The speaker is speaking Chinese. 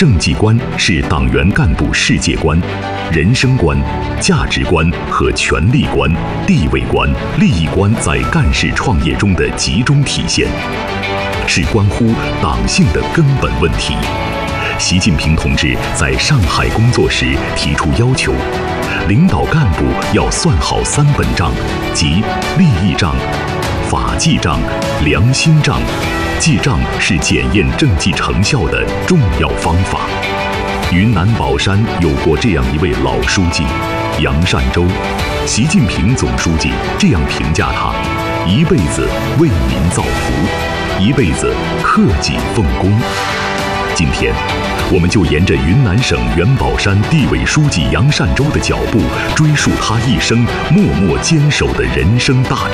政绩观是党员干部世界观、人生观、价值观和权力观、地位观、利益观在干事创业中的集中体现，是关乎党性的根本问题。习近平同志在上海工作时提出要求，领导干部要算好3本账，即利益账、法纪账、良心账。记账是检验政绩成效的重要方法。云南保山有过这样一位老书记杨善洲，习近平总书记这样评价他：一辈子为民造福，一辈子克己奉公。今天，我们就沿着云南省元宝山地委书记杨善洲的脚步，追溯他一生默默坚守的人生大